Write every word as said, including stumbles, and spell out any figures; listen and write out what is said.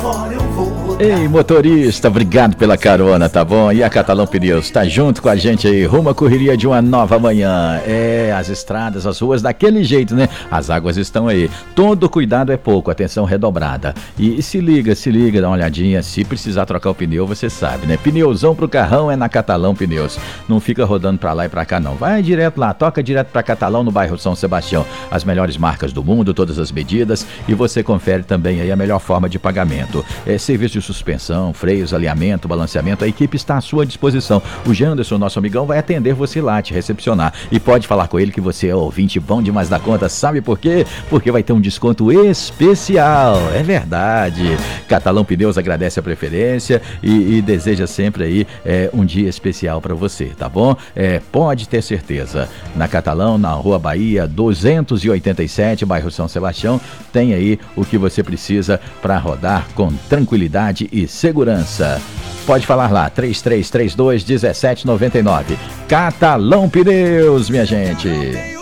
Ei, motorista, obrigado pela carona, tá bom? E a Catalão Pneus tá junto com a gente aí, rumo à correria de uma nova manhã. É, as estradas, as ruas daquele jeito, né? As águas estão aí. Todo cuidado é pouco, atenção redobrada. E, e se liga, se liga, dá uma olhadinha. Se precisar trocar o pneu, você sabe, né? Pneuzão pro carrão é na Catalão Pneus. Não fica rodando pra lá e pra cá, não. Vai direto lá, toca direto pra Catalão no bairro São Sebastião. As melhores marcas do mundo, todas as medidas. E você confere também aí a melhor forma de pagamento. É serviço de suspensão, freios, alinhamento, balanceamento, a equipe está à sua disposição. O Janderson, nosso amigão, vai atender você lá, te recepcionar. E pode falar com ele que você é ouvinte bom demais da conta. Sabe por quê? Porque vai ter um desconto especial. É verdade. Catalão Pneus agradece a preferência e, e deseja sempre aí é, um dia especial para você, tá bom? É, pode ter certeza. Na Catalão, na Rua Bahia, duzentos e oitenta e sete, bairro São Sebastião, tem aí o que você precisa para rodar com tranquilidade e segurança. Pode falar lá, três três três dois, um sete nove nove. Catalão Pneus, minha gente.